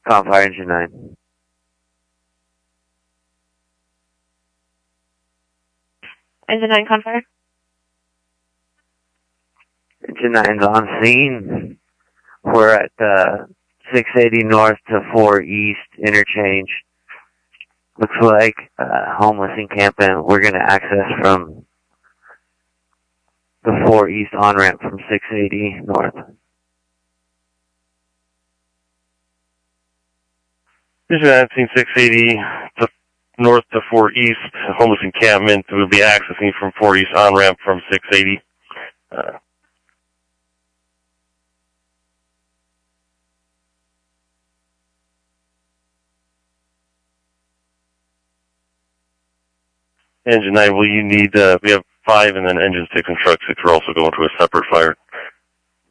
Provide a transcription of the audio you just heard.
Fire Engine 9. Engine 9, Fire. Engine 9's on scene. We're at 680 north to 4 east interchange. Looks like homeless encampment. We're going to access from the 4 east on-ramp from 680 north. Engine 9, 680 to north to 4 east, homeless encampment. We'll be accessing from 4 east on-ramp from 680. Engine 9, will you need, we have 5 and then engine 6 and truck 6 are also going to a separate fire.